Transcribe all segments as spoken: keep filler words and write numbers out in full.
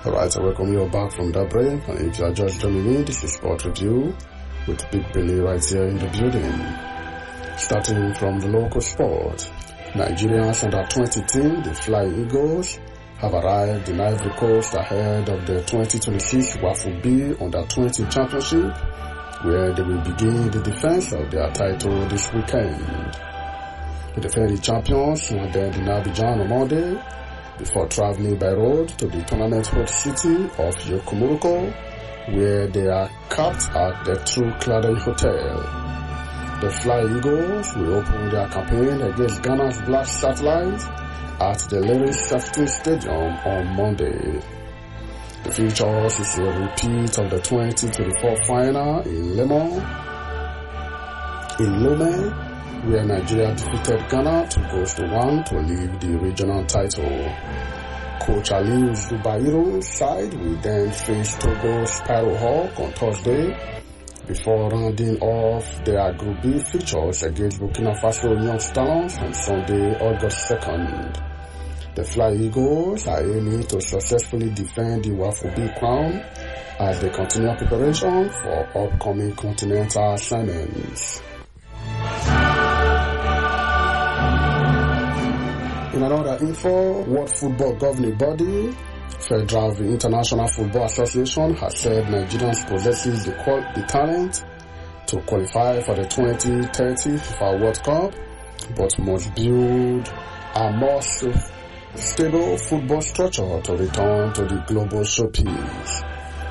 Alright, I welcome you back from that break, and if you are just joining me, this is Sport Review with Big Billy right here in the building. Starting from the local sport, Nigeria's under twenty team, the Flying Eagles, have arrived in Ivory Coast ahead of the twenty twenty-six WAFU B under twenty Championship, where they will begin the defense of their title this weekend. The defending champions landed in Abidjan on Monday, before traveling by road to the tournament host city of Yokomuruko, where they are capped at the True Cladding Hotel. The Fly Eagles will open their campaign against Ghana's Black Satellite at the Lere Safety Stadium on Monday. The features is a repeat of the twenty twenty-four final in Lemon, in Lome, where Nigeria defeated Ghana two goals to one to leave the regional title. Coach Aliou Zubairu's side will then face Togo's Spyro Hawk on Thursday, before rounding off their Group B features against Burkina Faso Young Stars on Sunday, August second. The Fly Eagles are aiming to successfully defend the WAFU B crown as they continue preparation for upcoming continental assignments. In another info, World Football Governing Body, Federal International Football Association, has said Nigerians possesses the, qual- the talent to qualify for the twenty thirty FIFA World Cup, but must build a more stable football structure to return to the global showpiece.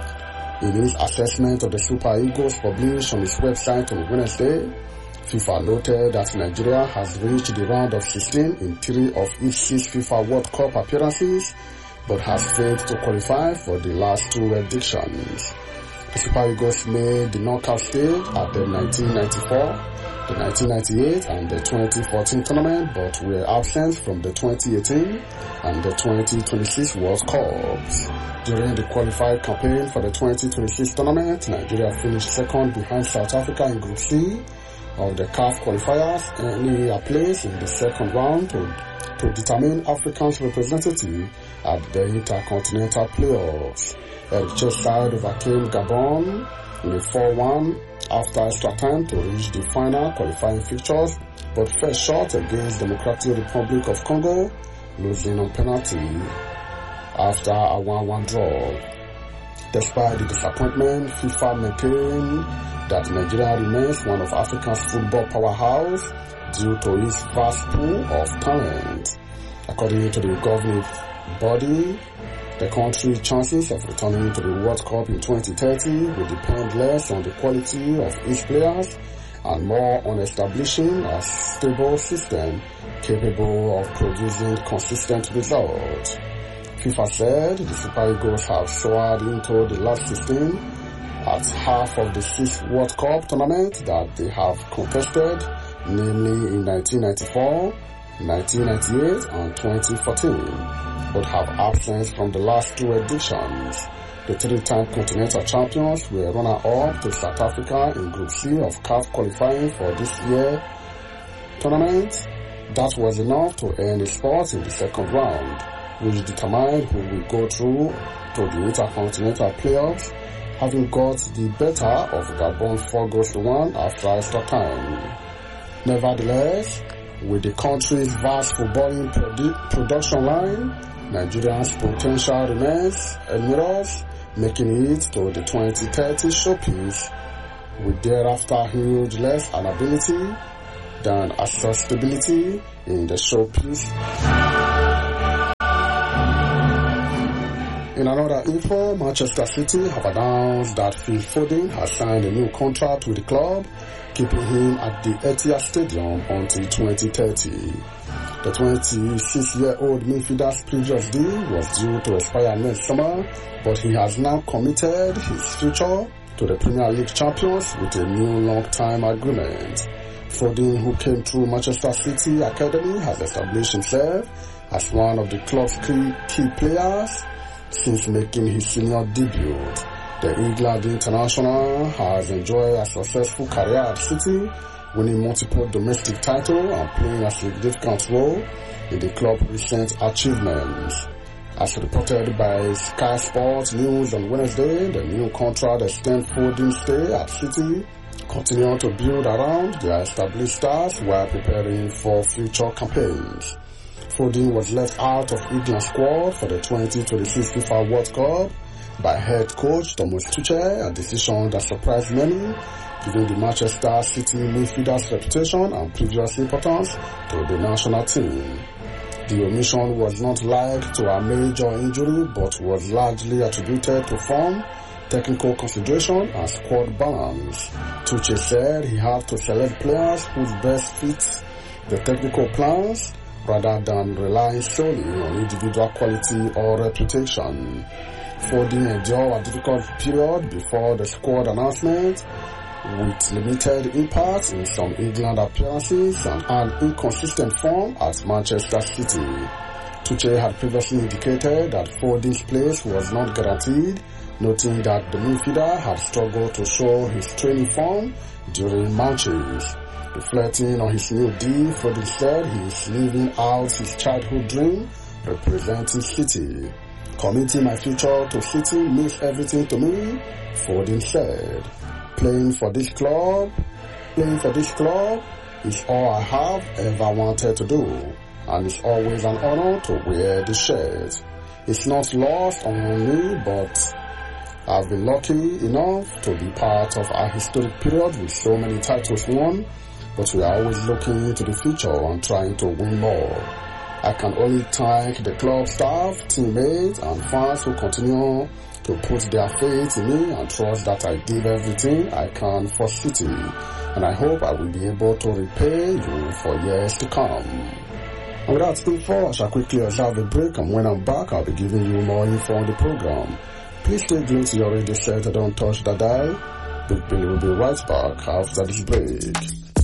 In his assessment of the Super Eagles published on its website on Wednesday, FIFA noted that Nigeria has reached the round of sixteen in three of its six FIFA World Cup appearances, but has failed to qualify for the last two editions. The Super Eagles made the knockout stage at the nineteen ninety-four, the nineteen ninety-eight and the twenty fourteen tournament, but were absent from the twenty eighteen and the twenty twenty-six World Cups. During the qualified campaign for the twenty twenty-six tournament, Nigeria finished second behind South Africa in Group C of the C A F qualifiers, earning a place in the second round to, to determine Africa's representative at the Intercontinental Playoffs. Eritrea's side overcame Gabon in a four one after extra time to reach the final qualifying fixtures, but fell short against Democratic Republic of Congo, losing on penalty after a one one draw. Despite the disappointment, FIFA maintained that Nigeria remains one of Africa's football powerhouse due to its vast pool of talent. According to the governing body, the country's chances of returning to the World Cup in twenty thirty will depend less on the quality of its players and more on establishing a stable system capable of producing consistent results. FIFA said the Super Eagles have soared into the last sixteen at half of the six World Cup tournaments that they have contested, namely in nineteen ninety-four, nineteen ninety-eight and twenty fourteen, but have absence from the last two editions. The three-time continental champions were runner-up to South Africa in Group C of C A F qualifying for this year's tournament. That was enough to earn a spot in the second round, which determined who will go through to the Intercontinental Playoffs, having got the better of Gabon four goals to one after extra time. Nevertheless, with the country's vast footballing produ- production line, Nigeria's potential remains enormous, making it to the twenty thirty showpiece, with thereafter huge less an ability than accessibility in the showpiece. In another info, Manchester City have announced that Phil Foden has signed a new contract with the club, keeping him at the Etihad Stadium until twenty thirty. The twenty-six-year-old midfielder's previous deal was due to expire next summer, but he has now committed his future to the Premier League champions with a new long-time agreement. Foden, who came through Manchester City Academy, has established himself as one of the club's key, key players since making his senior debut. The England international has enjoyed a successful career at City, winning multiple domestic titles and playing a significant role in the club's recent achievements. As reported by Sky Sports News on Wednesday, the new contract extends Foden's stay at City, continuing to build around their established stars while preparing for future campaigns. Foden was left out of England squad for the twenty twenty-six FIFA World Cup by head coach Thomas Tuchel, a decision that surprised many, given the Manchester City midfielder's reputation and previous importance to the national team. The omission was not linked to a major injury but was largely attributed to form, technical consideration and squad balance. Tuchel said he had to select players whose best fit the technical plans rather than relying solely on individual quality or reputation. Foden endured a difficult period before the squad announcement, with limited impact in some England appearances and an inconsistent form at Manchester City. Tuchel had previously indicated that Foden's place was not guaranteed, noting that the midfielder had struggled to show his training form during matches. Reflecting on his new deal, Foden said he is living out his childhood dream representing City. Committing my future to City means everything to me, Foden said. Playing for this club, playing for this club is all I have ever wanted to do, and it's always an honor to wear the shirt. It's not lost on me, but I've been lucky enough to be part of a historic period with so many titles won, but we are always looking into the future and trying to win more. I can only thank the club staff, teammates, and fans who continue to put their faith in me and trust that I give everything I can for City, and I hope I will be able to repay you for years to come. And with that info, I shall quickly observe a break, and when I'm back, I'll be giving you more info on the program. Please stay glued to your radio set and don't touch the dial. Big Billy will be right back after this break.